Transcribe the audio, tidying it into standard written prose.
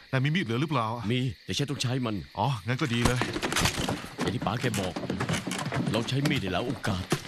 นายมีมีดเหลือหรือเปล่ามีแต่ฉันต้องใช้มันอ๋อ งั้นก็ดีเลยอย่างที่ป๋าแกบอก เราใช้มีดในหลายโอกาส